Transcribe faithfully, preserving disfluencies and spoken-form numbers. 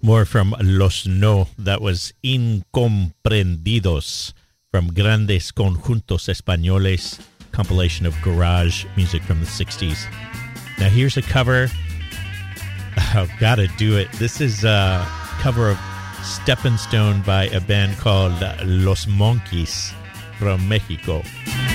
More from Los No. That was Incomprendidos from Grandes Conjuntos Españoles, compilation of garage music from the sixties. Now here's a cover. Oh, gotta do it. This is a cover of Stepping Stone by a band called Los Monkeys from Mexico.